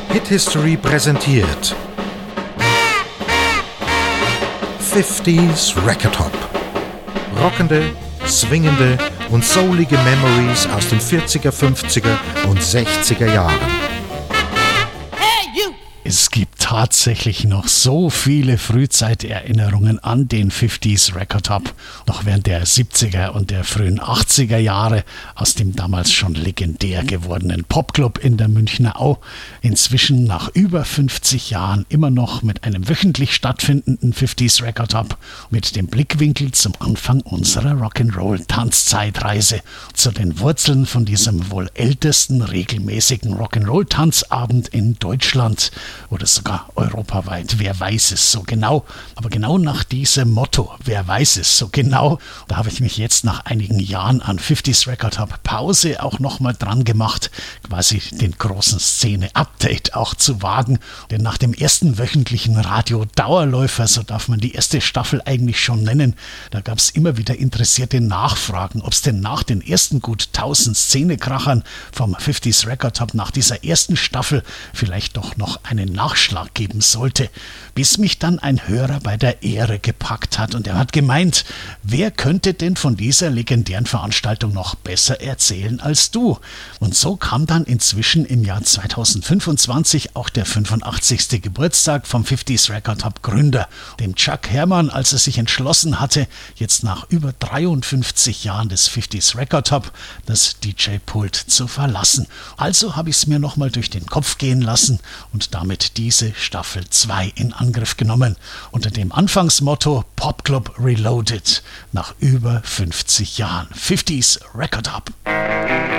Hit History präsentiert 50s Record Hop. Rockende, swingende und soulige Memories aus den 40er, 50er und 60er Jahren. Es gibt tatsächlich noch so viele Frühzeiterinnerungen an den 50s Record Hop, noch während der 70er und der frühen 80er Jahre aus dem damals schon legendär gewordenen Popclub in der Münchner Au. Inzwischen nach über 50 Jahren immer noch mit einem wöchentlich stattfindenden 50s Record Hop mit dem Blickwinkel zum Anfang unserer Rock'n'Roll-Tanzzeitreise zu den Wurzeln von diesem wohl ältesten regelmäßigen Rock'n'Roll-Tanzabend in Deutschland oder sogar europaweit. Wer weiß es so genau? Aber genau nach diesem Motto, wer weiß es so genau, da habe ich mich jetzt nach einigen Jahren an 50s Record Hop Pause auch nochmal dran gemacht, quasi den großen Szene-Update auch zu wagen. Denn nach dem ersten wöchentlichen Radio-Dauerläufer, so darf man die erste Staffel eigentlich schon nennen, da gab es immer wieder interessierte Nachfragen, ob es denn nach den ersten gut 1000 Szenekrachern vom 50s Record Hop nach dieser ersten Staffel vielleicht doch noch einen Nachschlag geben sollte, bis mich dann ein Hörer bei der Ehre gepackt hat und er hat gemeint, wer könnte denn von dieser legendären Veranstaltung noch besser erzählen als du? Und so kam dann inzwischen im Jahr 2025 auch der 85. Geburtstag vom 50s Record Hop Gründer, dem Chuck Herrmann, als er sich entschlossen hatte, jetzt nach über 53 Jahren des 50s Record Hop das DJ-Pult zu verlassen. Also habe ich es mir nochmal durch den Kopf gehen lassen und damit diese Staffel 2 in Angriff genommen, unter dem Anfangsmotto Popclub Reloaded nach über 50 Jahren 50s Record Hop.